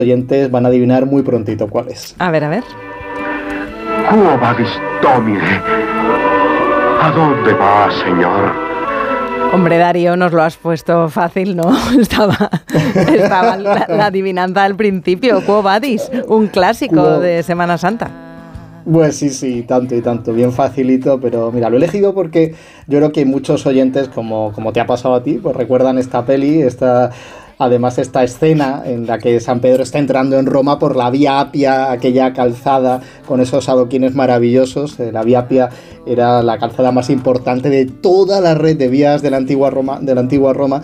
oyentes van a adivinar muy prontito cuál es. A ver, a ver. Quo vadis, Domine? ¿A dónde va, señor? Hombre, Darío, nos lo has puesto fácil, ¿no? Estaba la adivinanza al principio. Quo vadis, un clásico de Semana Santa. Pues sí, tanto y tanto, bien facilito, pero mira, lo he elegido porque yo creo que muchos oyentes, como te ha pasado a ti, pues recuerdan esta peli, además esta escena en la que San Pedro está entrando en Roma por la Vía Appia, aquella calzada con esos adoquines maravillosos. La Vía Appia era la calzada más importante de toda la red de vías de la antigua Roma,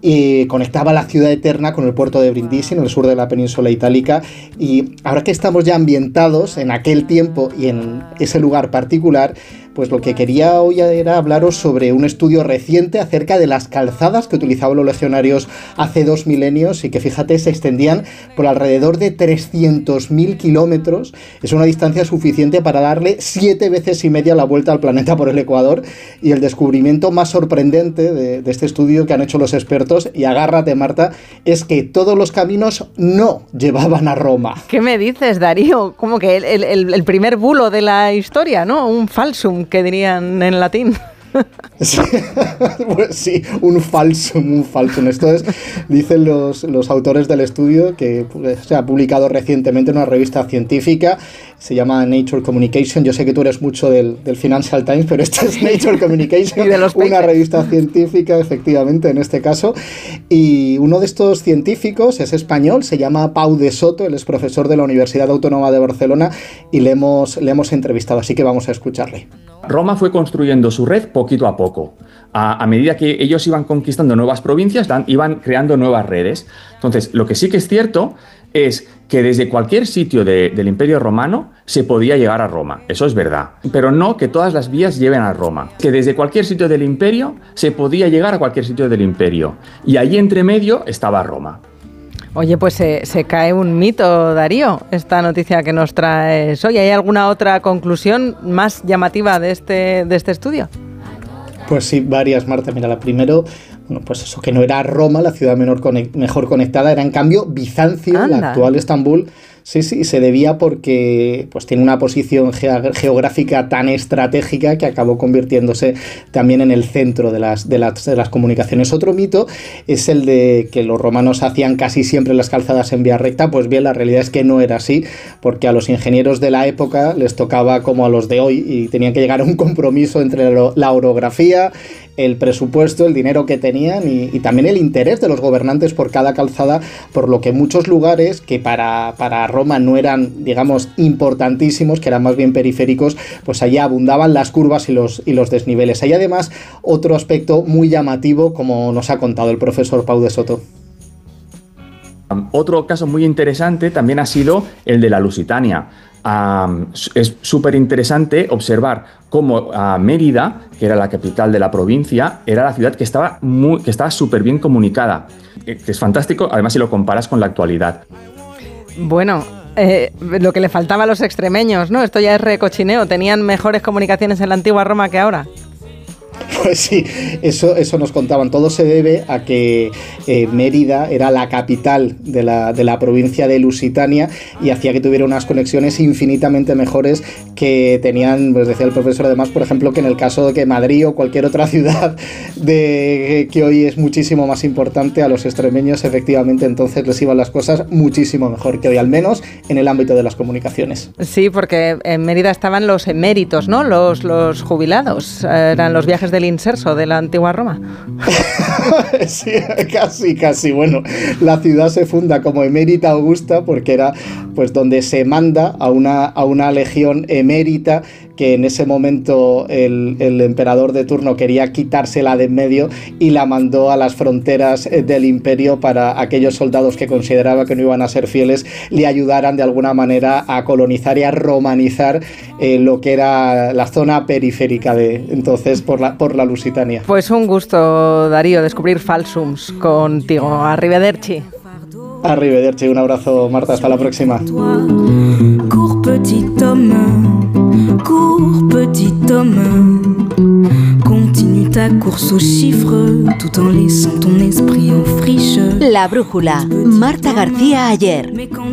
y conectaba la ciudad eterna con el puerto de Brindisi, en el sur de la península itálica. Y ahora que estamos ya ambientados en aquel tiempo y en ese lugar particular, pues lo que quería hoy era hablaros sobre un estudio reciente acerca de las calzadas que utilizaban los legionarios hace 2 milenios y que, fíjate, se extendían por alrededor de 300.000 kilómetros. Es una distancia suficiente para darle 7 veces y media la vuelta al planeta por el Ecuador. Y el descubrimiento más sorprendente de este estudio que han hecho los expertos, y agárrate, Marta, es que todos los caminos no llevaban a Roma. ¿Qué me dices, Darío? Como que el primer bulo de la historia, ¿no? Un falsum, que dirían en latín. Sí, pues sí, un falsum. Esto es, dicen los autores del estudio, que se ha publicado recientemente en una revista científica, se llama Nature Communication. Yo sé que tú eres mucho del Financial Times, pero esto es Nature Communication, una revista científica, efectivamente, en este caso. Y uno de estos científicos es español, se llama Pau de Soto, él es profesor de la Universidad Autónoma de Barcelona, y le hemos entrevistado, así que vamos a escucharle. Roma fue construyendo su red poquito a poco. A medida que ellos iban conquistando nuevas provincias, iban creando nuevas redes. Entonces, lo que sí que es cierto es que desde cualquier sitio del Imperio Romano se podía llegar a Roma. Eso es verdad. Pero no que todas las vías lleven a Roma. Que desde cualquier sitio del Imperio se podía llegar a cualquier sitio del Imperio. Y allí entre medio estaba Roma. Oye, pues se cae un mito, Darío, esta noticia que nos traes hoy. ¿Hay alguna otra conclusión más llamativa de este estudio? Pues sí, varias, Marta. Mira, la primero, pues eso, que no era Roma la ciudad mejor conectada, era en cambio Bizancio, Anda. La actual Estambul. Sí, se debía porque pues tiene una posición geográfica tan estratégica que acabó convirtiéndose también en el centro de las comunicaciones. Otro mito es el de que los romanos hacían casi siempre las calzadas en vía recta. Pues bien, la realidad es que no era así, porque a los ingenieros de la época les tocaba como a los de hoy y tenían que llegar a un compromiso entre la orografía, el presupuesto, el dinero que tenían y también el interés de los gobernantes por cada calzada, por lo que muchos lugares que para Roma no eran, digamos, importantísimos, que eran más bien periféricos, pues allá abundaban las curvas y los desniveles. Hay además otro aspecto muy llamativo, como nos ha contado el profesor Pau de Soto. Otro caso muy interesante también ha sido el de la Lusitania. Es súper interesante observar cómo Mérida, que era la capital de la provincia, era la ciudad que estaba súper bien comunicada. Es fantástico, además si lo comparas con la actualidad. Bueno, lo que le faltaba a los extremeños, ¿no? Esto ya es recochineo. ¿Tenían mejores comunicaciones en la antigua Roma que ahora? Pues sí, eso nos contaban. Todo se debe a que Mérida era la capital de la provincia de Lusitania y hacía que tuviera unas conexiones infinitamente mejores que tenían, pues decía el profesor además, por ejemplo, que en el caso de que Madrid o cualquier otra ciudad que hoy es muchísimo más importante, a los extremeños efectivamente entonces les iban las cosas muchísimo mejor que hoy, al menos en el ámbito de las comunicaciones. Sí, porque en Mérida estaban los eméritos, ¿no? Los jubilados, eran los viajes del inserso de la antigua Roma. Sí, casi. Bueno, la ciudad se funda como Emérita Augusta porque era pues donde se manda a una legión emérita que en ese momento el emperador de turno quería quitársela de en medio y la mandó a las fronteras del imperio para aquellos soldados que consideraba que no iban a ser fieles le ayudaran de alguna manera a colonizar y a romanizar lo que era la zona periférica de entonces por la Lusitania. Pues un gusto, Darío, descubrir falsums contigo. Arrivederci. Arrivederci, un abrazo, Marta, hasta la próxima. Cours petit homme, continue ta course aux chiffres, tout en laissant ton esprit en friche. La brújula, Marta García Ayer.